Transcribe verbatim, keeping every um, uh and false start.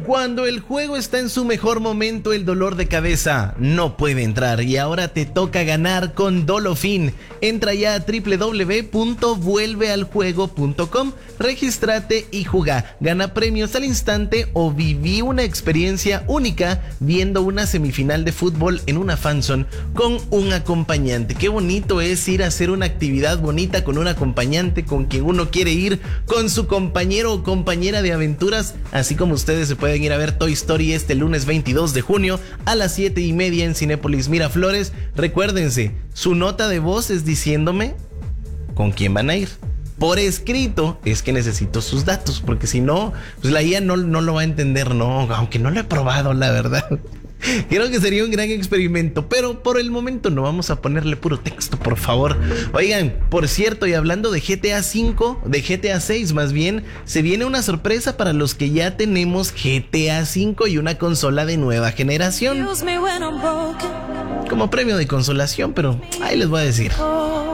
Cuando el juego está en su mejor momento, el dolor de cabeza no puede entrar y ahora te toca ganar con Dolofin. Entra ya a doble u doble u doble u punto vuelve al juego punto com, regístrate y juega. Gana premios al instante o viví una experiencia única viendo una semifinal de fútbol en una fanzone con un acompañante. Qué bonito es ir a hacer una actividad bonita con un acompañante con quien uno quiere ir, con su compañero o compañera de aventuras, así como ustedes se pueden ir a ver Toy Story este lunes veintidós de junio a las siete y media en Cinépolis Miraflores. Recuérdense, su nota de voz es diciéndome con quién van a ir. Por escrito es que necesito sus datos, porque si no, pues la I A no, no lo va a entender, no, aunque no lo he probado, la verdad. Creo que sería un gran experimento, pero por el momento no, vamos a ponerle puro texto, por favor. Oigan, por cierto, y hablando de G T A cinco, de G T A seis más bien, se viene una sorpresa para los que ya tenemos G T A cinco y una consola de nueva generación. Como premio de consolación, pero ahí les voy a decir.